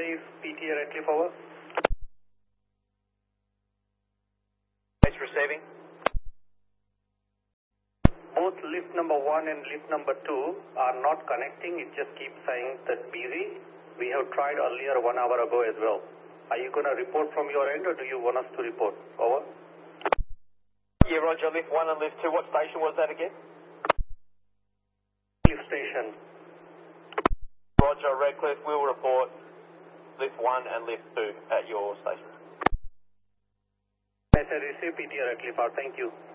Redcliffe, PTA Redcliffe, over. It's receiving. Both lift number 1 and lift number 2 are not connecting. It just keeps saying that busy. We have tried earlier 1 hour ago as well. Are you going to report from your end or do you want us to report? Over. Yeah, roger. Lift 1 and lift 2. What station was that again? Lift station. Roger, Redcliffe will report lift 1 and lift 2 at your station. I said receive PTA Redcliffe. Thank you.